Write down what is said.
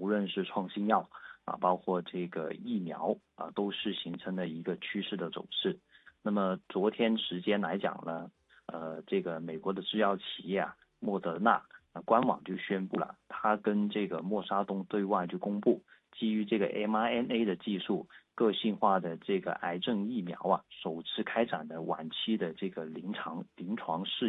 论是创新药包括这个疫苗都是形成了一个趋势的走势。那么昨天时间来讲呢，这个美国的制药企业莫德纳官网就宣布了，它跟这个默沙东对外就公布，基于这个 mRNA 的技术，个性化的这个癌症疫苗首次开展了晚期的这个临床试